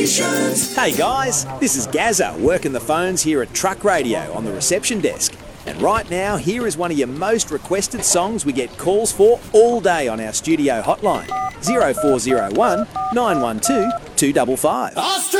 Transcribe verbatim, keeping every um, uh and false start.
Emissions. Hey guys, this is Gazza working the phones here at Truck Radio on the reception desk. And right now, here is one of your most requested songs we get calls for all day on our studio hotline, zero four zero one, nine one two, two five five.